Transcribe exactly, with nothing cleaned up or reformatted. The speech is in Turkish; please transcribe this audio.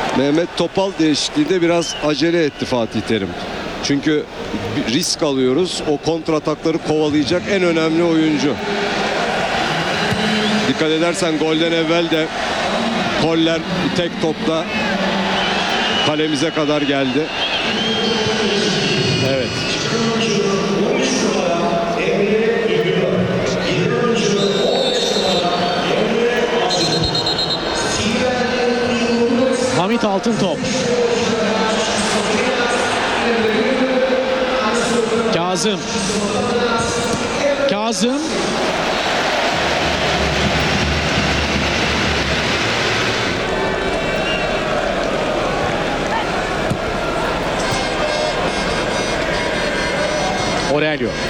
Mehmet Topal değişikliğinde biraz acele etti Fatih Terim. Çünkü risk alıyoruz. O kontratakları kovalayacak en önemli oyuncu. Dikkat edersen golden evvel de Koller tek topla kalemize kadar geldi. Evet. Hamit Altıntop. Kazım. Kazım. Aurelio.